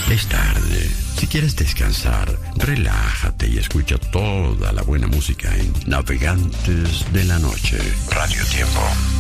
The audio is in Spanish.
Es tarde. Si quieres descansar, relájate y escucha toda la buena música en Navegantes de la Noche. Radio Tiempo.